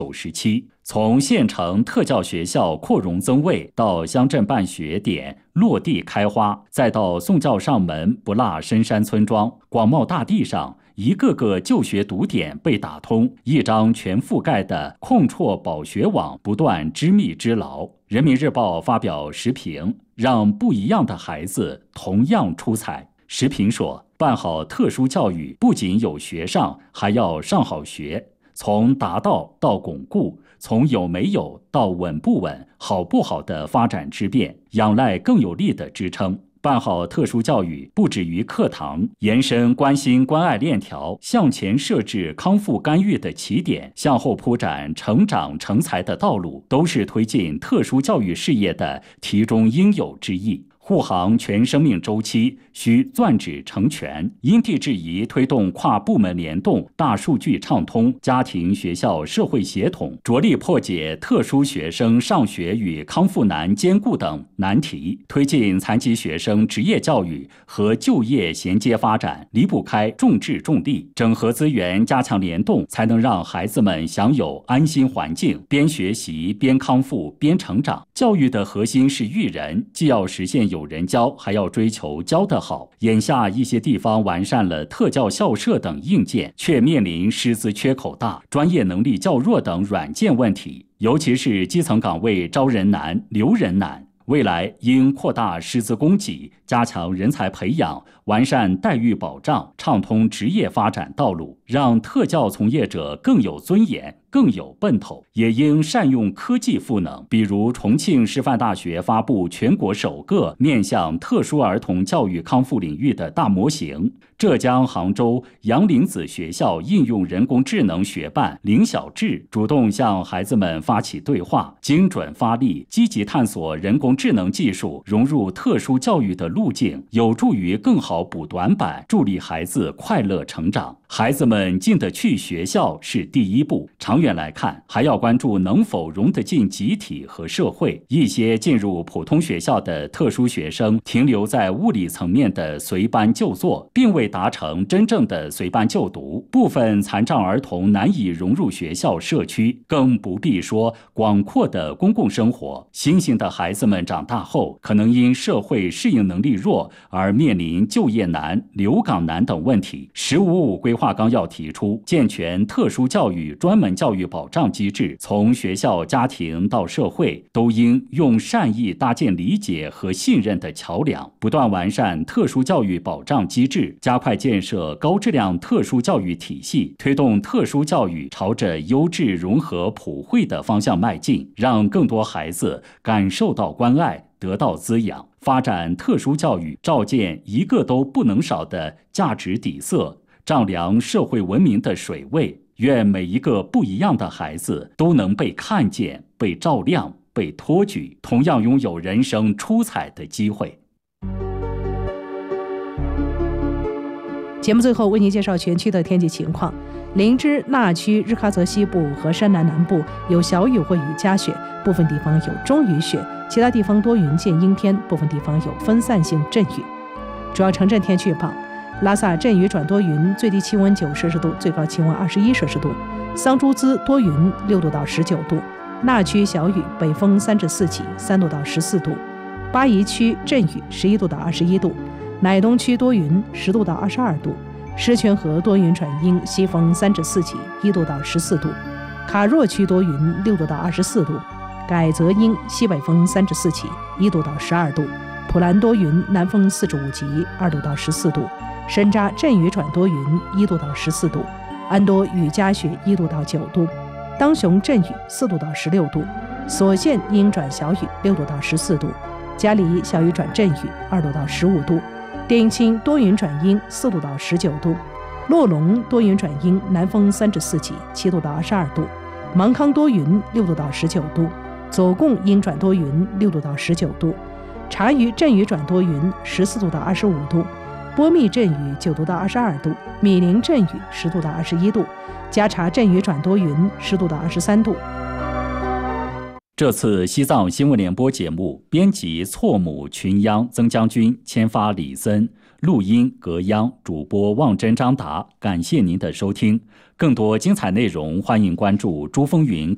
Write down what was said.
时期，从县城特教学校扩容增位，到乡镇办学点落地开花，再到送教上门不落深山村庄，广袤大地上，一个个就学堵点被打通，一张全覆盖的控辍保学网不断织密织牢。人民日报发表时评，让不一样的孩子同样出彩。时评说，办好特殊教育不仅有学上，还要上好学。从达到到巩固，从有没有到稳不稳、好不好的发展之变，仰赖更有力的支撑。办好特殊教育不止于课堂，延伸关心关爱链条，向前设置康复干预的起点，向后铺展成长成才的道路，都是推进特殊教育事业的题中应有之义。护航全生命周期，需攥指成拳，因地制宜推动跨部门联动、大数据畅通、家庭、学校、社会协同，着力破解特殊学生上学与康复难兼顾等难题，推进残疾学生职业教育和就业衔接发展，离不开重质重力，整合资源，加强联动，才能让孩子们享有安心环境，边学习边康复边成长。教育的核心是育人，既要实现有人教，还要追求教得好。眼下一些地方完善了特教校舍等硬件，却面临师资缺口大、专业能力较弱等软件问题，尤其是基层岗位招人难、留人难。未来应扩大师资供给，加强人才培养，完善待遇保障，畅通职业发展道路，让特教从业者更有尊严、更有奔头。也应善用科技赋能，比如重庆师范大学发布全国首个面向特殊儿童教育康复领域的大模型，浙江杭州杨林子学校应用人工智能学办林小智主动向孩子们发起对话，精准发力，积极探索人工智能技术融入特殊教育的路径，有助于更好补短板，助力孩子快乐成长。孩子们进得去学校是第一步，长远来看，还要关注能否融得进集体和社会。一些进入普通学校的特殊学生停留在物理层面的随班就坐，并未达成真正的随班就读。部分残障儿童难以融入学校社区，更不必说广阔的公共生活。新兴的孩子们长大后，可能因社会适应能力弱而面临就业难、留岗难等问题。“15+5”规划纲要提出，健全特殊教育专门教育保障机制，从学校、家庭到社会，都应用善意搭建理解和信任的桥梁，不断完善特殊教育保障机制，加快建设高质量特殊教育体系，推动特殊教育朝着优质融合普惠的方向迈进，让更多孩子感受到关爱，得到滋养。发展特殊教育，照见一个都不能少的价值底色，丈量社会文明的水位。愿每一个不一样的孩子都能被看见、被照亮、被托举，同样拥有人生出彩的机会。 节目最后为您介绍全区的天气情况。林芝、那区、日喀则西部和山南南部有小雨或雨夹雪，部分地方有中雨雪，其他地方多云见阴天，部分地方有分散性阵雨。主要城镇天气预报：拉萨阵雨转多云，最低气温9摄氏度，最高气温21摄氏度；桑珠兹多云，6度到19度；那区小雨，北风3至4起，3度到14度；巴宜区阵雨，11度到21度；乃东区多云，10度到22度；狮泉河多云转阴，西风3至4起，1度到14度；卡若区多云，6度到24度；改则阴，西北风3至4起，1度到12度；普兰多云，南风4至5级，2度到14度；深扎阵雨转多云，1度到14度；安多雨夹雪，1度到9度；当雄阵雨4度到16度；所县阴转小雨，6度到14度；嘉黎小雨转阵雨，2度到15度；滇青多云转阴，4度到19度；洛龙多云转阴，南风3至4起，7度到22度；芒康多云，6度到19度；左贡阴转多云，6度到19度；察隅阵雨转多云，14度到25度；波密阵雨9度到22度；米林阵雨10度到21度；加察阵雨转多云10度到23度。 这次西藏新闻联播节目，编辑错母群央曾将军，签发李森，录音格央，主播望真张达。感谢您的收听，更多精彩内容，欢迎关注珠峰云